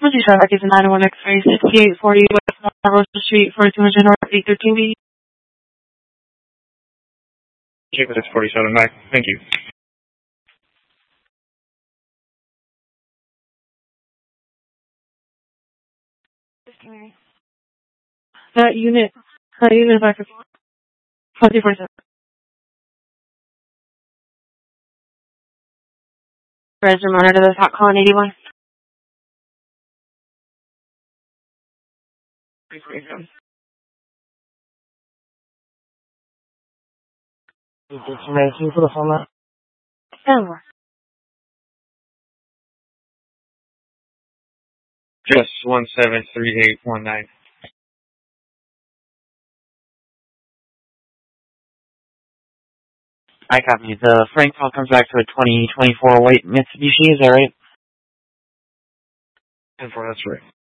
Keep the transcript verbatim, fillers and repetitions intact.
Multi traffic is nine oh one X-ray sixty-eight forty West Rosa Street, forty-two hundred North, eight thirteen B. Jacob six forty-seven back. Thank you. That unit, that unit back twenty forty-seven. Register monitor this hot call on eighty-one. three forty-seven. Information for the phone line. Seven. Just one seven three eight one nine. I copy. The Frank call comes back to a twenty twenty-four white Mitsubishi, is that right? ten four, that's right.